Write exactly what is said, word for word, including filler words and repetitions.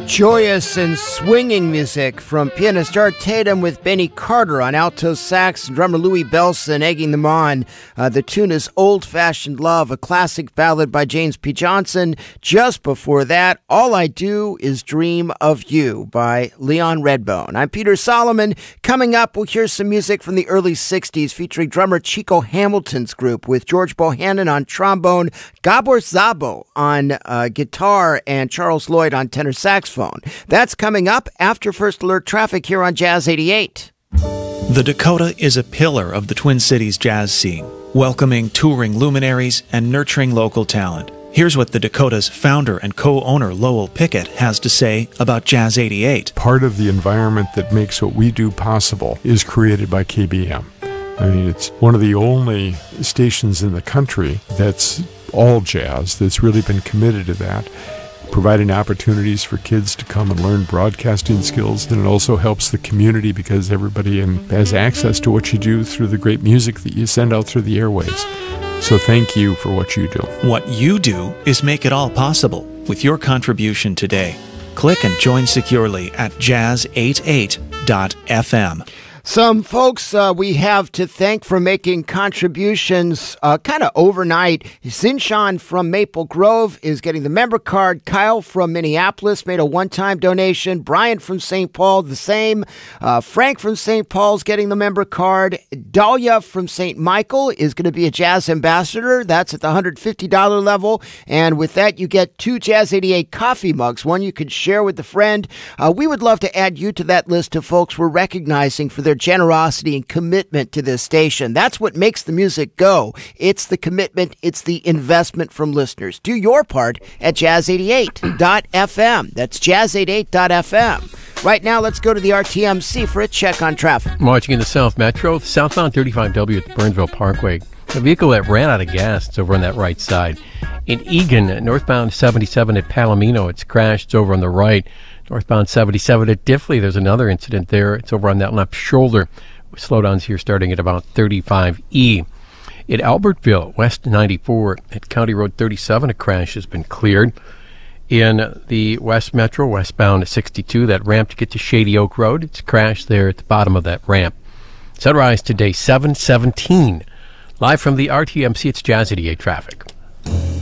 Joyous and swinging music from pianist Art Tatum with Benny Carter on alto sax and drummer Louis Bellson egging them on. Uh, the tune is Old Fashioned Love, a classic ballad by James P. Johnson. Just before that, All I Do Is Dream of You by Leon Redbone. I'm Peter Solomon. Coming up, we'll hear some music from the early sixties featuring drummer Chico Hamilton's group with George Bohannon on trombone, Gabor Szabo on uh, guitar, and Charles Lloyd on tenor saxophone. That's coming up after First Alert Traffic here on Jazz eighty-eight. The Dakota is a pillar of the Twin Cities jazz scene, welcoming touring luminaries and nurturing local talent. Here's what the Dakota's founder and co-owner Lowell Pickett has to say about Jazz eighty-eight. Part of the environment that makes what we do possible is created by K B M. I mean, it's one of the only stations in the country that's all jazz, that's really been committed to that, providing opportunities for kids to come and learn broadcasting skills. And it also helps the community because everybody in, has access to what you do through the great music that you send out through the airwaves. So thank you for what you do. What you do is make it all possible with your contribution today. Click and join securely at jazz eighty-eight dot f m. Some folks uh, we have to thank for making contributions uh, kind of overnight. Zinshan from Maple Grove is getting the member card. Kyle from Minneapolis made a one-time donation. Brian from Saint Paul, the same. Uh, Frank from Saint Paul's getting the member card. Dahlia from Saint Michael is going to be a jazz ambassador. That's at the one hundred fifty dollars level. And with that, you get two Jazz eighty-eight coffee mugs. One you could share with a friend. Uh, we would love to add you to that list of folks we're recognizing for their generosity and commitment to this station. That's what makes the music go. It's the commitment. It's the investment from listeners. Do your part at jazz eighty-eight dot f m. That's jazz eighty-eight dot f m. Right now, let's go to the R T M C for a check on traffic. Marching in the South Metro, southbound thirty-five W at the Burnsville Parkway. A vehicle that ran out of gas, it's over on that right side. In Eagan, northbound seventy-seven at Palomino, it's crashed, it's over on the right. Northbound seventy-seven at Diffley, there's another incident there. It's over on that left shoulder. Slowdowns here starting at about thirty-five E. At Albertville, west ninety-four at County Road thirty-seven, a crash has been cleared. In the West Metro, westbound at sixty-two, that ramp to get to Shady Oak Road, it's crashed there at the bottom of that ramp. Sunrise today, seven seventeen. Live from the R T M C, it's Jazz eighty-eight traffic.